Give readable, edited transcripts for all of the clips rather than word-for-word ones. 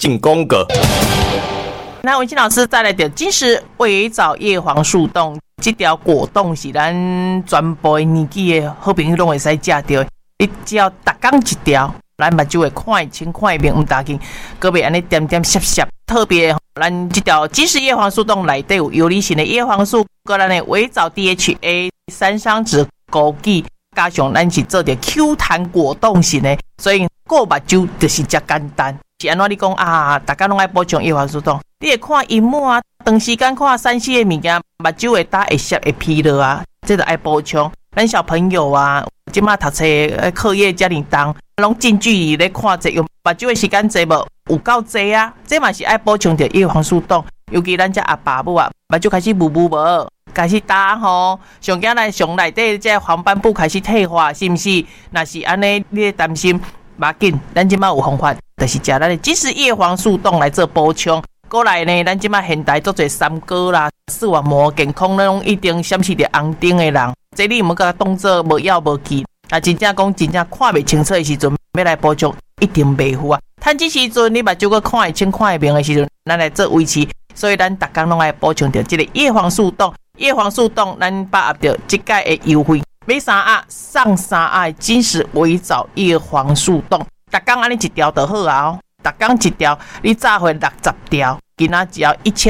进攻个。 那文清老师再来点金石维藻叶黄素冻，这条果冻是咱全部年纪的好朋友拢会使食到的。你只要逐天一条，咱目睭会看清看明，唔打紧，个别安尼点点涩涩，特别咱这条金石叶黄素冻内底有游离型的叶黄素，个咱的维藻 DHA、三商酯、枸杞，加上咱是做着 Q 弹果冻型的，所以顾目睭就是遮简单。是安怎你讲啊？大家拢爱补充叶黄素冻，你会看荧幕啊，长时间看3C的物件，目睭会打会涩会疲劳啊，这就爱补充。咱小朋友啊，即马读册课业遮尔重，拢近距离咧看者，用目睭的时间济无有够济啊，这嘛是爱补充着叶黄素冻。尤其咱遮阿爸母啊，目睭开始雾雾无，开始打吼，上惊来上内底这黄斑部开始退化，是毋是？若是安尼，你会担心？无要紧，咱即马有方法，就是食咱的金石叶黄素冻来做补充。过来呢，咱即马现代做侪三高啦，视网膜健康拢一定显示着红灯的人，这你毋要甲当做无要无紧。啊，真正讲真正看袂清楚的时阵，要来补充一定袂赴啊。趁这时阵你目睭个看会清看会明的时阵，咱来做维持。所以咱逐工拢爱补充着这个叶黄素冻。叶黄素冻，咱把握着即届的优惠。买3盒送3盒金石维藻叶黄素冻，逐工安尼一条就好啊哦！逐工一条，你早回60条，今仔只要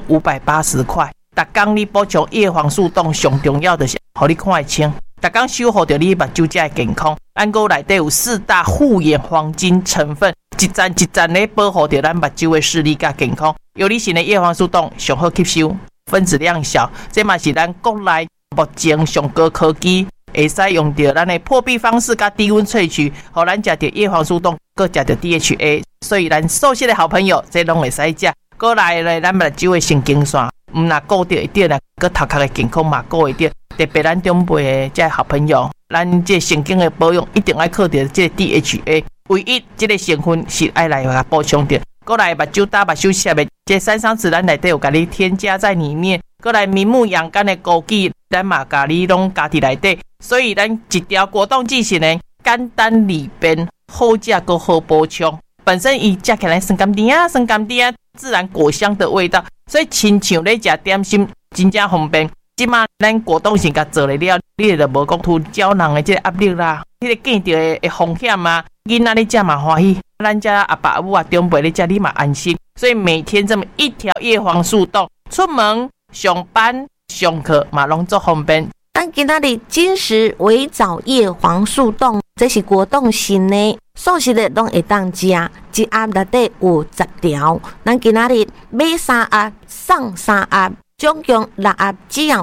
1580块。逐工你补充叶黄素冻，上重要的是，互你看会清。逐工守护着你目睭的健康。咱个内底有4大护眼黄金成分，一站一站咧保护着咱目睭的视力甲健康。有理型的叶黄素冻上好吸收，分子量小，这嘛是咱国内目前上高科技。会使用到咱的破壁方式甲低温萃取，互咱食到叶黄素冻，搁食到 DHA， 所以咱瘦些的好朋友，这拢会使食。过来咧，咱目睭的神经线，毋若顾着一点啦，搁头壳的健康嘛顾一点。特别咱长辈的这好朋友，咱这神经的保养一定要靠着这 DHA， 唯一这个成分是爱来甲补充的。过来目睭打目睭涩的，这三商酯咱内底有甲你添加在里面。过来明目养肝的枸杞，咱嘛甲你拢加伫内底。所以咱一条果冻剂型呢，简单利便，好食又好补充。本身伊食起来酸甘甜啊，酸甘甜啊，自然果香的味道，所以亲像咧食点心，真正方便。即马咱果冻型甲做了了，你就无讲涂胶囊的这个压力啦，迄个见到的风险啊，囡仔咧食嘛欢喜，咱家阿爸母啊长辈咧食你嘛安心。所以每天这么一条叶黄素冻，出门上班上课嘛拢做方便。 咱今仔日金石维藻叶黄素冻，这是果冻型的，素食的拢会当食，一盒内底有10条。咱今仔日买3盒送3盒，总共6盒只要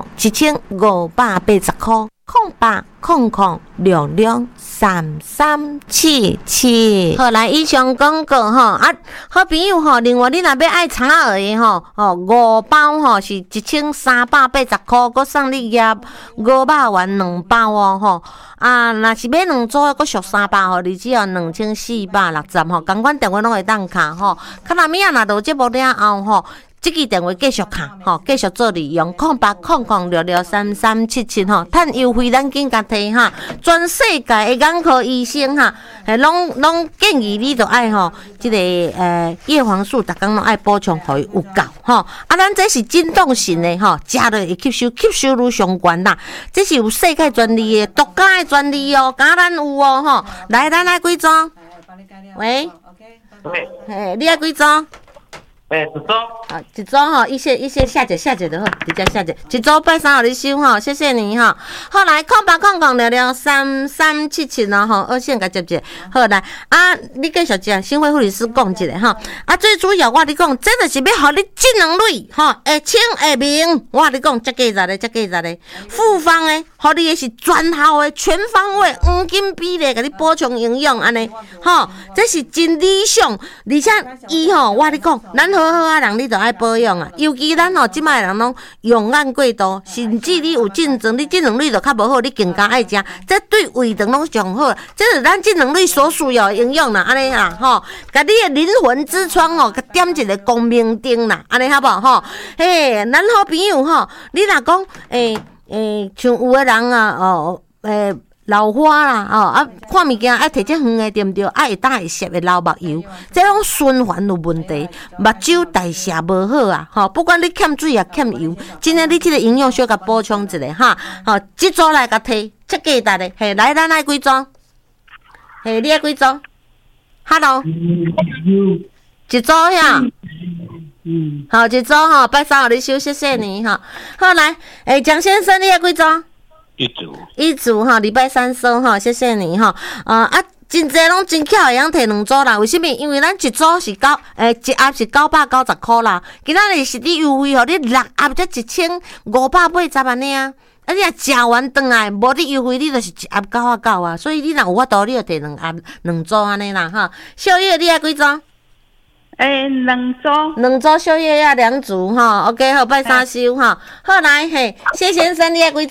1580块。0800663377。好，来以上广告吼啊，好朋友吼，另外你若要爱茶儿的吼，5包吼是1380块，搁送你叶5肉丸2包哦吼。啊，若是买2组，搁俗3包吼，你只要2460吼。共款电话拢会当卡吼。较若物仔若到节目了后吼。这支电话继续卡吼，继续做利用0800663377吼，趁优惠咱紧甲摕哈，全世界的眼科医生哈，拢建议你着爱吼，这个叶黄素，逐工拢爱补充，互伊有够吼。啊，咱这是震动型的吼，食落会吸收率上悬啦。这是有世界专利的，独家的专利哦，敢咱有哦吼。来，咱爱几张？喂，嘿，你爱几张？10组。啊，1组吼，一些下姐就好，直接下姐，1组拜3互你收吼，谢谢你吼。好来，08003377咯吼，二线甲接者。好来，啊，你继续食，新会护理师讲一下吼。啊，最主要我你讲，这就是要互你智能类吼，会清会明。我你讲，遮价值咧，复方诶，互你诶是全效诶，全方位黄金比例，甲你补充营养安尼吼，这是真理想，而且伊吼，我你讲，咱好啊人你着爱保养啊，尤其咱吼即摆人拢用眼过度，甚至你有竞争，你智能类就较无好，你更加爱食，这对胃肠拢上好，这是咱智能类所需要的营养啦，安尼啦吼，甲你的灵魂之窗哦，甲点一个光明灯啦，安尼好不好吼？嘿，咱好朋友吼，你若讲像有的人啊老花啦，看物件爱摕只远的对毋对？爱会打会涩的老目油，这种循环有问题，目睭代谢无好啊，不管你欠水啊欠油，真诶你这个营养小甲补充一下哈，这组来甲摕，这价值的，嘿，来咱爱几组？嘿，你爱几组 ？Hello， 一组呀。好，一组哈，拜三互你收，谢谢你哈。好来，蒋先生，你爱几组？一组哈，礼拜三收哈，谢谢你哈。真济拢真巧会晓摕2组啦，为什么？因为咱一组是一盒是990块啦，今仔日是你优惠吼，你6盒才1580安尼啊。你若食完转来，无你优惠，你就是一盒990啊。所以你若有法度，你就摕2盒2组安尼啦哈。宵夜你爱几组？2组宵夜要2组哈。OK， 好，拜三收哈。好来嘿，谢先生你爱几组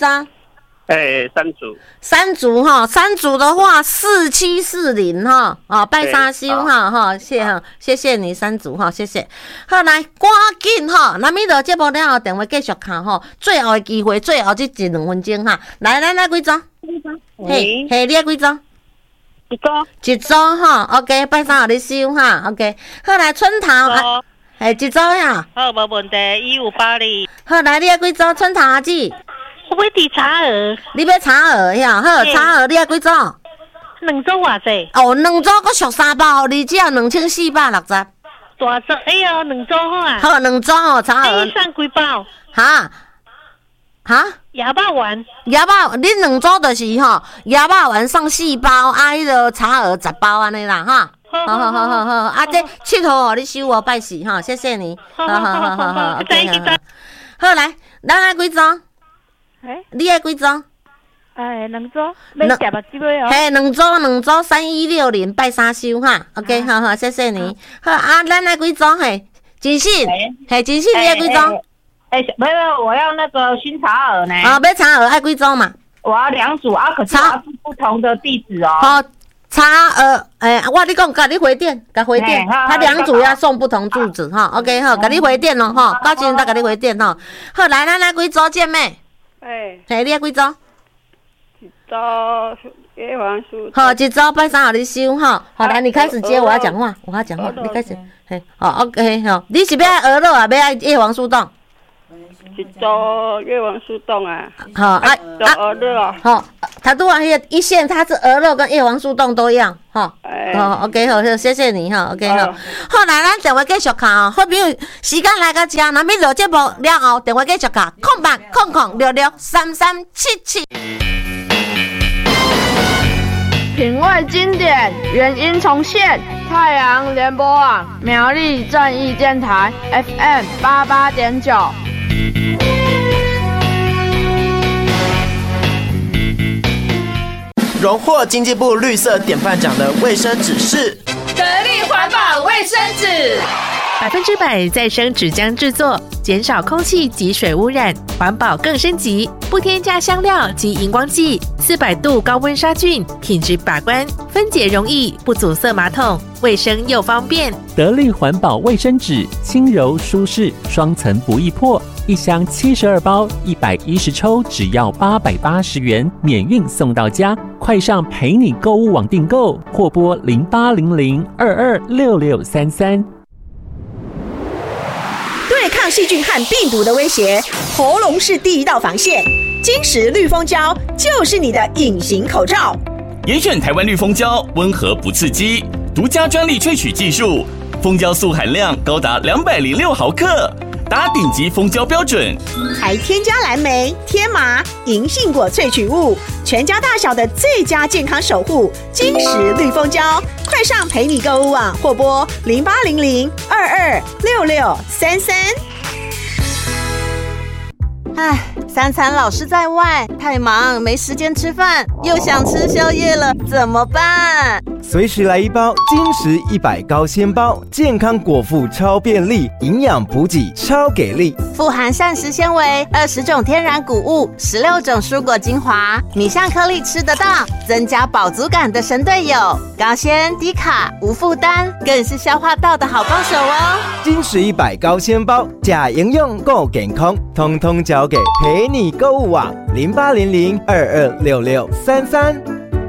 ？3组哈，3组的话4740哈，拜三收哈，谢谢你3组哈，谢谢。好来，赶紧哈，咱们到节目了后电话继续看哈，最后的机会，最后这1-2分钟哈，来，咱来几组？嘿，你爱几组？一组哈 ，OK， 拜三互你收哈 ，OK。好来，春头一组呀。 好，无问题，1580。 好来，你爱几组？春头阿姊。 我要滴茶鹅， 你要茶鹅呀？好，茶鹅你爱几组？2 组偌济？ 哦，2组搁俗3包，你只要2460。 大组，哎呦，2组好啊。 好，2组哦，茶鹅。 送几包？ 哈？ 鸭肉丸。 恁2组就是吼，鸭肉丸送4包，迄个茶鹅10包安尼啦，哈。好，这7号你收哦，拜4哈，谢谢你。好，OK， 好来，咱爱几组？你爱几组 ？2组，要食目睭哦。 嘿，2组3160，拜三收哈。OK， 好，谢谢你。好咱爱几组？嘿，真信，真信，你爱几组？ 没有，我要那个熏茶鹅呢。 要茶鹅爱几组嘛？ 我要2组可是是不同的地址哦。 好，茶鹅，我跟你讲，甲你回电，他2组要送不同住址哈。OK， 好，甲你回电咯哈，高先生甲你回电哈。好，来，咱爱几组姐妹？你爱几组？ 一组叶黄素。 好，一组拜三互你收哈。好，来，你开始接，我要讲话，你开始。好 ，OK， 好，你是要爱鹅肉啊，要爱叶黄素冻？ 一组叶黄素冻啊。 好鹅肉啊。 好，他拄啊迄个一线，它是鹅肉跟叶黄素冻都一样哈。好 ，OK， 好，谢谢你哈 ，OK， 好。好，来，咱电话继续看哦。好朋友，时间来到这，咱们录节目了后，电话继续看，0800663377。 品味经典，原音重现。太阳联播网苗栗正义电台 FM 88.9。 荣获经济部绿色典范奖的卫生纸是得力环保卫生纸 ，100%再生纸浆制作，减少空气及水污染，环保更升级，不添加香料及荧光剂，400度高温杀菌，品质把关，分解容易，不阻塞马桶，卫生又方便。 得力环保卫生纸，轻柔舒适，双层不易破，一箱72包，110抽，只要880元，免运送到家。快上陪你购物网订购，或拨0800226633。 对抗细菌和病毒的威胁，喉咙是第一道防线。金石绿蜂胶就是你的隐形口罩。 严选台湾绿蜂胶，温和不刺激，独家专利萃取技术，蜂胶素含量高达206毫克，达顶级蜂胶标准， 还添加蓝莓、天麻、银杏果萃取物，全家大小的最佳健康守护。金石绿蜂胶，快上陪你购物网或拨0800226633。 唉，3餐老是在外，太忙没时间吃饭，又想吃宵夜了，怎么办？ 随时来一包金石100高纤包，健康果腹超便利，营养补给超给力， 富含膳食纤维、20种天然谷物、16种蔬果精华，米香颗粒吃得到，增加饱足感的神队友，高纤低卡无负担，更是消化道的好帮手哦。 金石100高纤包，假营养够健康，通通交给陪陪你购物网0800226633。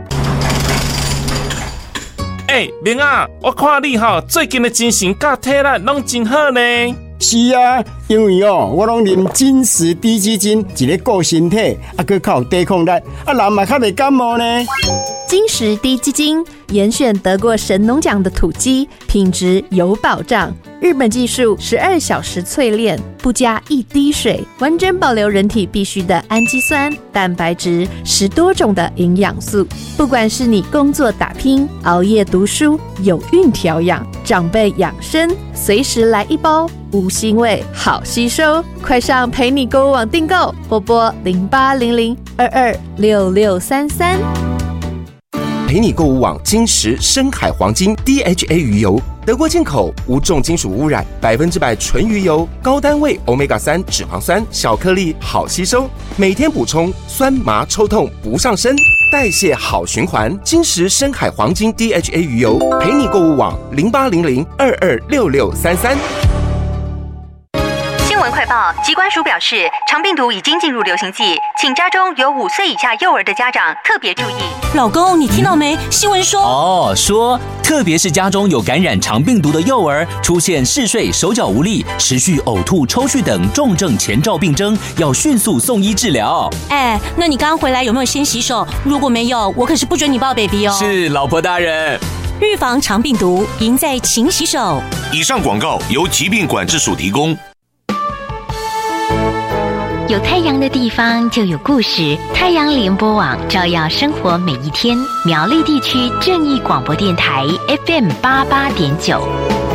明啊，我看你最近的精神甲体力拢真好呢。 是啊，因为我拢啉金石低基金，一个顾身体，佮靠抵抗力，人嘛较袂感冒呢。 金石低基金严选得过神农奖的土鸡，品质有保障。日本技术12小时淬炼，不加一滴水，完整保留人体必需的氨基酸、蛋白质，10多种的营养素。不管是你工作打拼、熬夜读书、有孕调养、长辈养生，随时来一包，无腥味，好吸收。快上陪你购物网订购，或拨0800226633。 陪你购物网金石深海黄金 DHA 鱼油，德国进口，无重金属污染，100%纯鱼油，高单位 Omega-3 脂肪酸，小颗粒，好吸收，每天补充，酸麻抽痛不上身，代谢好循环。金石深海黄金 DHA 鱼油，陪你购物网0800226633。 新闻快报，疾管署表示，肠病毒已经进入流行季，请家中有5岁以下幼儿的家长特别注意。 老公，你听到没？新闻说说，特别是家中有感染肠病毒的幼儿，出现嗜睡、手脚无力、持续呕吐、抽搐等重症前兆病征，要迅速送医治疗。 那你刚回来有没有先洗手？如果没有，我可是不准你抱 baby 哦。 是，老婆大人。 预防肠病毒，赢在勤洗手。 以上广告由疾病管制署提供。 有太阳的地方就有故事，太阳联播网照耀生活每一天。苗栗地区正义广播电台 FM88.9。